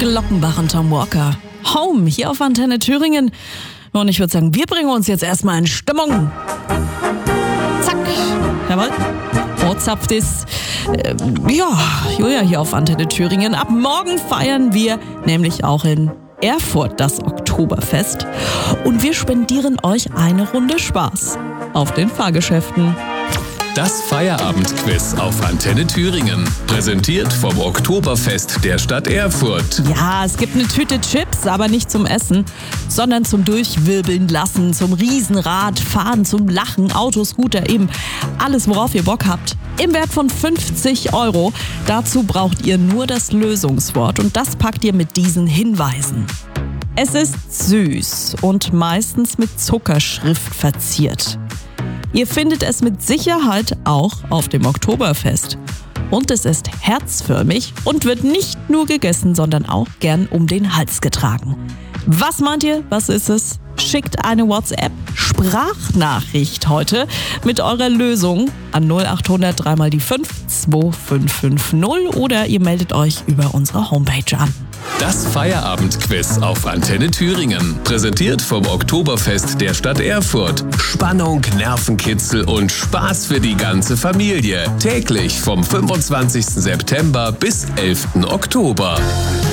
Glockenbach und Tom Walker. Home, hier auf Antenne Thüringen. Und ich würde sagen, wir bringen uns jetzt erstmal in Stimmung. Zack. Jawohl. Oh, zapft ist. Julia hier auf Antenne Thüringen. Ab morgen feiern wir nämlich auch in Erfurt das Oktoberfest. Und wir spendieren euch eine Runde Spaß auf den Fahrgeschäften. Das Feierabendquiz auf Antenne Thüringen. Präsentiert vom Oktoberfest der Stadt Erfurt. Ja, es gibt eine Tüte Chips, aber nicht zum Essen, sondern zum Durchwirbeln lassen, zum Riesenrad, Fahren, zum Lachen, Auto, Scooter, eben alles, worauf ihr Bock habt. Im Wert von 50 €. Dazu braucht ihr nur das Lösungswort und das packt ihr mit diesen Hinweisen. Es ist süß und meistens mit Zuckerschrift verziert. Ihr findet es mit Sicherheit auch auf dem Oktoberfest. Und es ist herzförmig und wird nicht nur gegessen, sondern auch gern um den Hals getragen. Was meint ihr? Was ist es? Schickt eine WhatsApp-Sprachnachricht heute mit eurer Lösung an 0800 3 mal die 5 2550 oder ihr meldet euch über unsere Homepage an. Das Feierabendquiz auf Antenne Thüringen. Präsentiert vom Oktoberfest der Stadt Erfurt. Spannung, Nervenkitzel und Spaß für die ganze Familie. Täglich vom 25. September bis 11. Oktober.